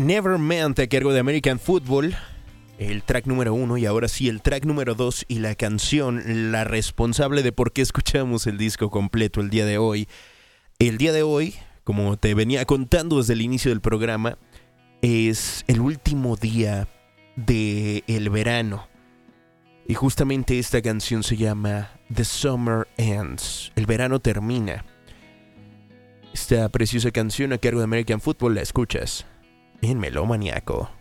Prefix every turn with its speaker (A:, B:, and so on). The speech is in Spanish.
A: Never Meant a cargo de American Football, el track número 1 y ahora sí el track número 2 y la canción, la responsable de por qué escuchamos el disco completo el día de hoy. El día de hoy, como te venía contando desde el inicio del programa, es el último día del verano. Y justamente esta canción se llama The Summer Ends. El verano termina. Esta preciosa canción a cargo de American Football la escuchas en Melómaniaco.